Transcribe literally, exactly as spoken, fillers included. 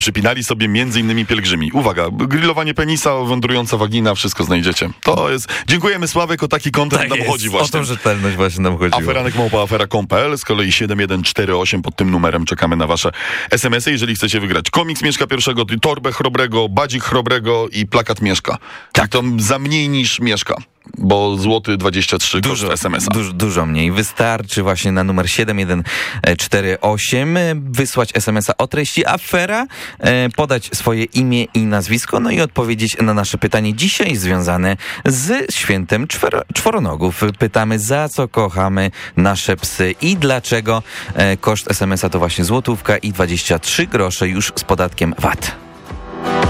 przypinali sobie między innymi pielgrzymi. Uwaga, grillowanie penisa, wędrująca wagina, wszystko znajdziecie. To jest... Dziękujemy, Sławek, o taki content Tak nam jest, chodzi właśnie. o tą rzetelność właśnie nam chodziło. Aferanek małpa afera kropka com kropka pe el, z kolei siedem jeden cztery osiem, pod tym numerem czekamy na wasze es em esy, jeżeli chcecie wygrać komiks Mieszka Pierwszego, torbę Chrobrego, badzik Chrobrego i plakat Mieszka. Tak. I to za mniej niż Mieszka, bo złoty dwadzieścia trzy Dużo, koszt es em esa. Dużo, dużo mniej. Wystarczy właśnie na numer siedem jeden cztery osiem wysłać es em esa o treści afera, podać swoje imię i nazwisko, no i odpowiedzieć na nasze pytanie dzisiaj związane z świętem czworo, czworonogów. Pytamy, za co kochamy nasze psy i dlaczego. Koszt es em esa to właśnie złotówka i dwadzieścia trzy grosze już z podatkiem V A T.